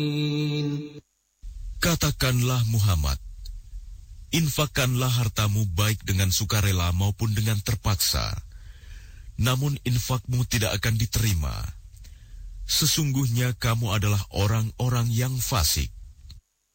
Katakanlah Muhammad, infakkanlah hartamu baik dengan sukarela maupun dengan terpaksa, namun infakmu tidak akan diterima. Sesungguhnya kamu adalah orang-orang yang fasik.